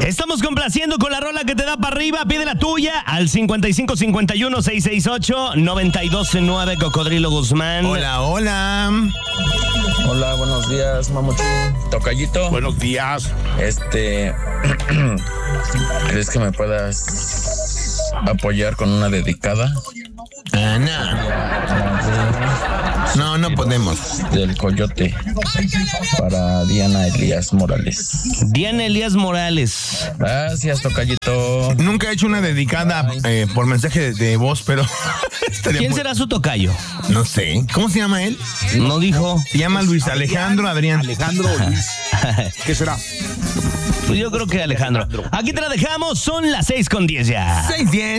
Estamos complaciendo con la rola que te da para arriba. Pide la tuya al 5551-668-929, Cocodrilo Guzmán. Hola, hola. Hola, buenos días, mamuchín. Tocayito. Buenos días. ¿Crees que me puedas apoyar con una dedicada? No podemos. Del Coyote para Diana Elías Morales. Diana Elías Morales. Gracias, Tocayito. Nunca he hecho una dedicada por mensaje de voz, pero ¿Quién será su tocayo? No sé. ¿Cómo se llama él? No dijo. Se llama Luis Alejandro Adrián. Alejandro Luis. ¿Qué será? Pues yo creo que Alejandro. Aquí te la dejamos, son las 6:10 ya. 6:10.